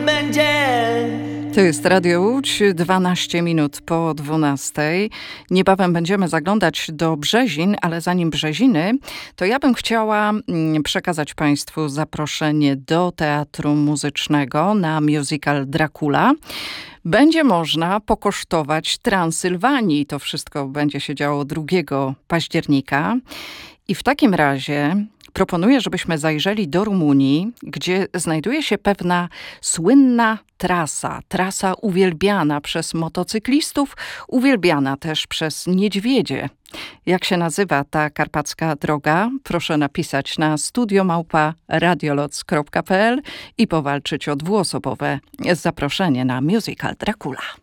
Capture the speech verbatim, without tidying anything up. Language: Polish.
To jest Radio Łódź, dwanaście minut po dwunastej. Niebawem będziemy zaglądać do Brzezin, ale zanim Brzeziny, to ja bym chciała przekazać Państwu zaproszenie do Teatru Muzycznego na musical Dracula. Będzie można pokosztować Transylwanii. To wszystko będzie się działo drugiego października. I w takim razie proponuję, żebyśmy zajrzeli do Rumunii, gdzie znajduje się pewna słynna trasa. Trasa uwielbiana przez motocyklistów, uwielbiana też przez niedźwiedzie. Jak się nazywa ta karpacka droga? Proszę napisać na studio małpa radioloc kropka p l i powalczyć o dwuosobowe zaproszenie na musical Dracula.